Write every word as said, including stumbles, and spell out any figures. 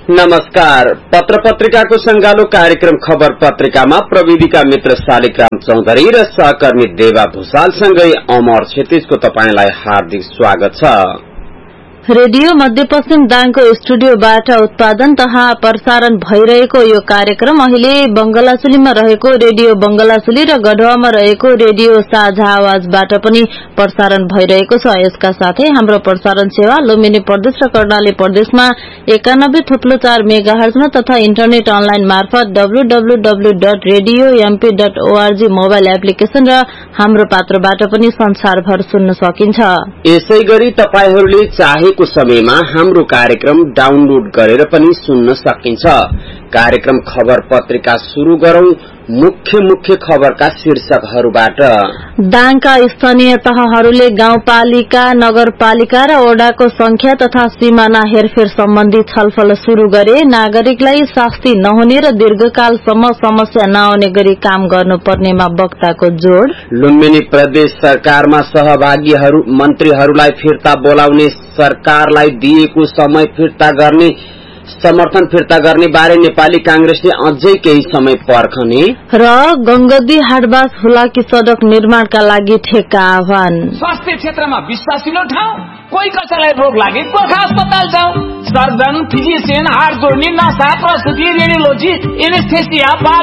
नमस्कार। पत्र पत्रिकाको संगालो कार्यक्रम खबर पत्रिकामा प्रविधिका मित्र शालिग्राम चौधरी र सहकर्मी देवा भूषालसँगै अमर क्षितिजको तपाईंलाई हार्दिक स्वागत छ। रेडियो मध्यपश्चिम दाङको स्टुडियोबाट उत्पादन तथा प्रसारण भइरहेको यो कार्यक्रम अहिले बंगलाचुलीमा रहेको रेडियो बंगलाचुली र गढवामा रहेको रेडियो साझा आवाजबाट पनि प्रसारण भइरहेको छ। यसका साथै हाम्रो प्रसारण सेवा लुम्बिनी प्रदेश र कर्णाली प्रदेशमा एकानब्बे थुप्लो चार मेगाहर्जमा तथा इन्टरनेट अनलाइन मार्फत W W W dot radio MP dot ORG mobile application र हाम्रो पात्रबाट पनि संसारभर सुन्न सकिन्छ। यसैगरी तपाईहरूले चाहेको समयमा हाम्रो कार्यक्रम डाउनलोड गरेर पनि सुन्न सकिन्छ। कार्यक्रम खबर पत्रिका शुरू गरौं मुख्य मुख्य खबरका शीर्षकहरूबाट। दाङका स्थानीय तहहरूले गाउँपालिका, नगरपालिका र ओडाको संख्या तथा सीमाना हेरफेर सम्बन्धी छलफल शुरू गरे। नागरिकलाई शास्ति नहुने र दीर्घकालसम्म समस्या नआउने गरी काम गर्नुपर्नेमा वक्ताको जोड़। लुम्बिनी प्रदेश सरकारमा सहभागीहरू मन्त्रीहरूलाई फिर्ता बोलाउने, सरकारलाई दिएको समय फिर्ता गर्ने, समर्थन फिर्ता गर्ने बारे नेपाली कांग्रेसले अझै केही समय पर्खने र गंगदी हाटबास हुलाकी सड़क निर्माणका लागि ठेक्का आह्वान। स्वास्थ्य क्षेत्रमा विश्वासिलो ठाउँ, कोही कसैलाई रोग लागे गोर्खा अस्पताल जाऊ। सर्जन, फिजिशियन, हात जोड्ने, नसा, प्रसुति, रेडियोलोजी, एनेस्थेसिया, बाल